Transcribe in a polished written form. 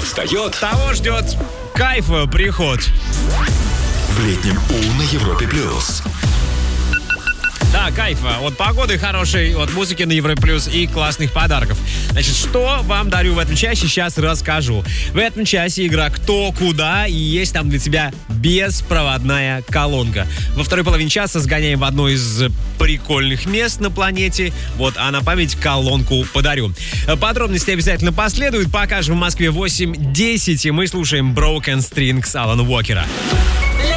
отстает, того ждет кайфа приход. в летнем У на Европе плюс. Да, кайфа от погоды хорошей, от музыки на Европе плюс и классных подарков. Значит, что вам дарю в этом часе, сейчас расскажу. В этом часе игра «Кто, куда», и есть там для тебя беспроводная колонка. Во второй половине часа сгоняем в одно из прикольных мест на планете. Вот, а на память колонку подарю. Подробности обязательно последуют. Покажем в Москве 8:10, и мы слушаем Broken Strings Алана Уокера.